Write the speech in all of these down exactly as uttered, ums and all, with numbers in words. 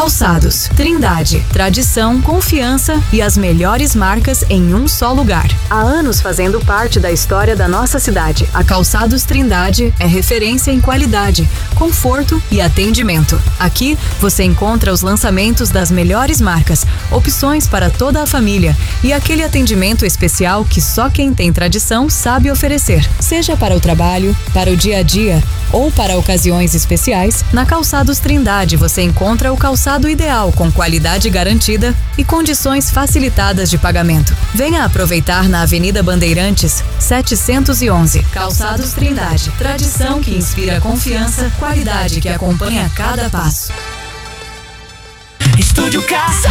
Calçados Trindade, tradição, confiança e as melhores marcas em um só lugar. Há anos fazendo parte da história da nossa cidade, a Calçados Trindade é referência em qualidade, conforto e atendimento. Aqui você encontra os lançamentos das melhores marcas, opções para toda a família e aquele atendimento especial que só quem tem tradição sabe oferecer. Seja para o trabalho, para o dia a dia ou para ocasiões especiais, na Calçados Trindade você encontra o calçado ideal com qualidade garantida e condições facilitadas de pagamento. Venha aproveitar na Avenida Bandeirantes, setecentos e onze. Calçados Trindade, tradição que inspira confiança, qualidade que acompanha cada passo. Estúdio Casa.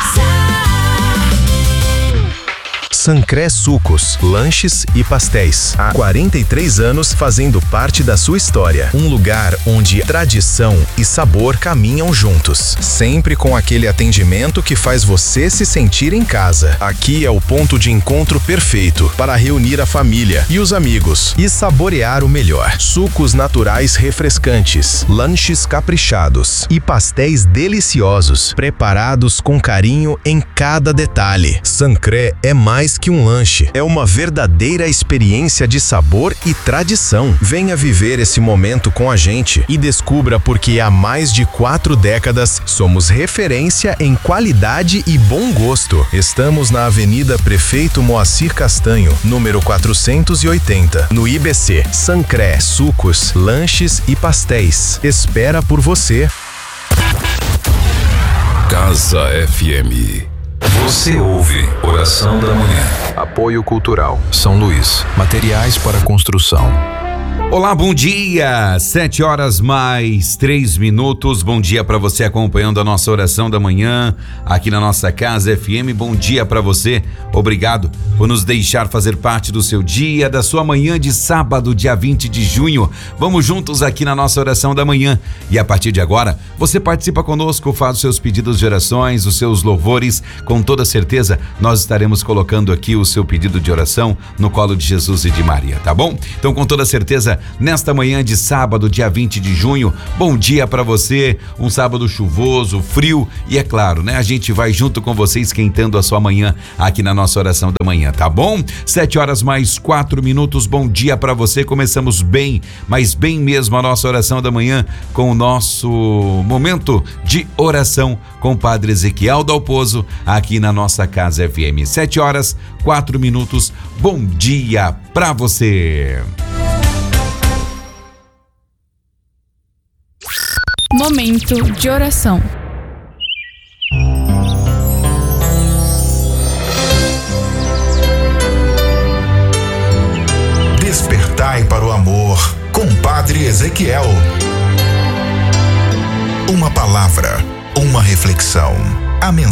Sancré Sucos, lanches e pastéis. Há quarenta e três anos fazendo parte da sua história. Um lugar onde tradição e sabor caminham juntos. Sempre com aquele atendimento que faz você se sentir em casa. Aqui é o ponto de encontro perfeito para reunir a família e os amigos e saborear o melhor. Sucos naturais refrescantes, lanches caprichados e pastéis deliciosos, preparados com carinho em cada detalhe. Sancré é mais que um lanche, é uma verdadeira experiência de sabor e tradição. Venha viver esse momento com a gente e descubra porque há mais de quatro décadas somos referência em qualidade e bom gosto. Estamos na Avenida Prefeito Moacir Castanho, número quatrocentos e oitenta, no I B C. Sancré Sucos, lanches e pastéis. Espera por você. Casa F M. Você ouve Oração da Manhã. Apoio Cultural São Luís, materiais para construção. Olá, bom dia, sete horas mais três minutos, bom dia para você acompanhando a nossa oração da manhã aqui na nossa Casa F M, bom dia para você, obrigado por nos deixar fazer parte do seu dia, da sua manhã de sábado, dia vinte de junho, vamos juntos aqui na nossa oração da manhã e a partir de agora, você participa conosco, faz os seus pedidos de orações, os seus louvores, com toda certeza nós estaremos colocando aqui o seu pedido de oração no colo de Jesus e de Maria, tá bom? Então com toda certeza nesta manhã de sábado, dia vinte de junho, bom dia para você, um sábado chuvoso, frio e é claro, né? A gente vai junto com você esquentando a sua manhã aqui na nossa oração da manhã, tá bom? Sete horas mais quatro minutos, bom dia para você, começamos bem, mas bem mesmo a nossa oração da manhã com o nosso momento de oração com o Padre Ezequiel Dalpozo aqui na nossa Casa F M. Sete horas, quatro minutos, bom dia para você. Momento de oração. Despertai para o amor com Padre Ezequiel. Uma palavra, uma reflexão. A mensagem